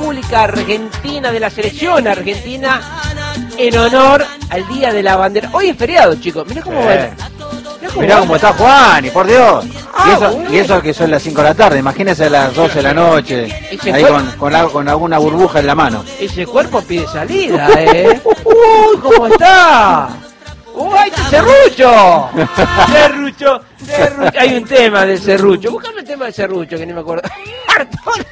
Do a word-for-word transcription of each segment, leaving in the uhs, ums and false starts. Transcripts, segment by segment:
República Argentina, de la selección argentina, en honor al Día de la Bandera. Hoy es feriado, chicos. Mirá cómo eh. va. Mirá cómo, Mirá cómo está Juan, y por Dios. Ah, y, eso, bueno. y eso que son las cinco de la tarde, imagínese a las doce de la noche, ahí con, con, la, con alguna burbuja en la mano. Ese cuerpo pide salida, ¿eh? ¡Uy, cómo está! ¡Uy, serrucho! ¡Serrucho! ¡Serrucho! Hay un tema del serrucho. Buscame el tema del serrucho, que ni me acuerdo. ¡Artola!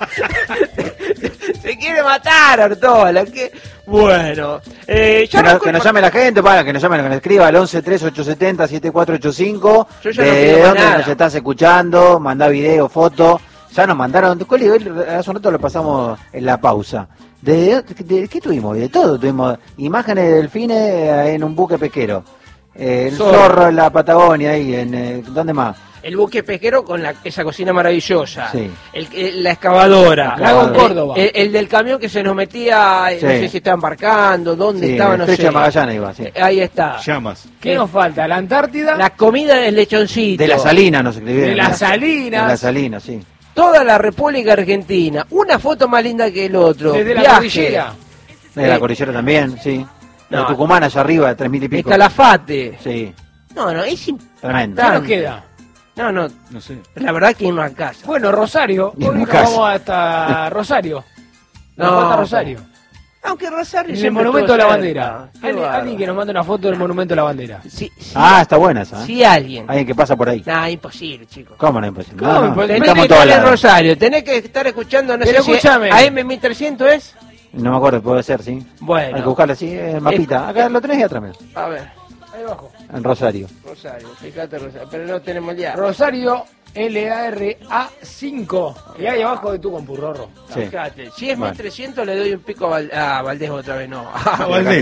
Se quiere matar, Artola. ¿Qué? Bueno. Eh, que, no, que nos llame la gente, para que nos llame, que nos escriba al once tres ocho siete cero siete cuatro ocho cinco. Yo ya de no pido dónde nada. nos estás escuchando, mandá video, foto. Ya nos mandaron, Coli, hace un rato lo pasamos en la pausa. ¿De, de, de qué tuvimos? De todo. Tuvimos imágenes de delfines en un buque pesquero. Eh, el Zorro. zorro en la Patagonia, ahí, en eh, ¿dónde más? El buque pesquero con la, esa cocina maravillosa. Sí. El, el- la excavadora. La excavadora. El- Córdoba. El, el del camión que se nos metía, Sí. no sé si estaba embarcando, dónde Sí, estaba, el no estrecho sé. de Magallanes iba, sí. Eh, Ahí está. Llamas. ¿Qué nos falta? ¿La Antártida? La comida del lechoncito. De la Salina nos escribieron. De las ¿no? Salinas. De la Salina, sí. Toda la República Argentina. Una foto más linda que el otro. Desde la Viaje. cordillera. De la Eh, cordillera también, sí. no. De Tucumán allá arriba, de tres mil y De pico. Calafate. Sí, No, no, es tremendo. ¿Qué nos queda? No, no, No sé. la verdad que no alcanza. Bueno, Rosario. Ni Hoy en nos casa. vamos hasta Rosario. Nos No, falta Rosario. Aunque Rosario En el siempre Monumento de la estuvo Bandera. cerca. Qué Alguien, bárbaro. alguien que nos mande una foto del Monumento de la Bandera. Sí, sí, Ah, está buena esa, ¿eh? sí, alguien. Alguien que pasa por ahí. Nah, imposible, chicos. ¿Cómo no es posible? ¿Cómo No, no, imposible? Tenés que estamos todos estar en lados. Rosario, tenés que estar escuchando, no Pero sé escúchame. si A M mil trescientos es. No me acuerdo, puede ser, sí. Bueno. Hay que buscarla así, el mapita. Acá lo tenés y atrás, mira, A ver, Ahí abajo. en Rosario. Rosario, fíjate Rosario, pero no tenemos ya. Rosario L A R A cinco. Y ahí abajo de tu compurrorro. Sí. Fíjate, si es Bueno. mil trescientos le doy un pico a, Val- a Valdés otra vez, no. A Valdés.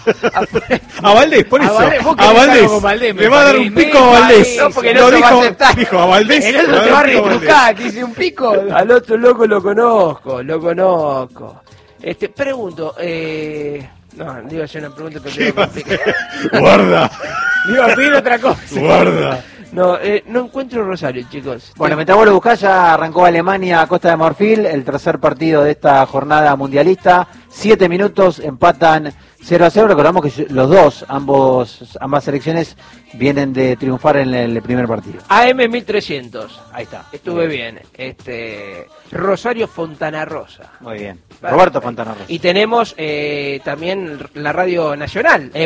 a- A Valdés, por A eso. Valdés, vos A querés Valdés. algo con Valdés, me Le va a dar parece, un pico me a Valdés. parece. No, porque no Lo se va a dijo, aceptar. dijo a Valdés. El le otro va a te dar va a un pico a Valdés. retrucar, te dice un pico. Al otro loco lo conozco, lo conozco. Este, pregunto, eh... No, le iba a hacer una pregunta, pero te ¿Qué iba a iba a complicar. Guarda, Le iba a pedir otra cosa. guarda. No, eh, no encuentro Rosario, chicos. Bueno, mientras vos lo buscás, ya arrancó Alemania a Costa de Marfil, el tercer partido de esta jornada mundialista. Siete minutos, empatan cero a cero. Recordamos que los dos, ambos, ambas selecciones vienen de triunfar en el primer partido. A M mil trescientos. Ahí está. Estuve bien. Este Rosario Fontana Rosa. Muy bien. Roberto Fontana Rosa. Y tenemos eh, también la Radio Nacional, eh,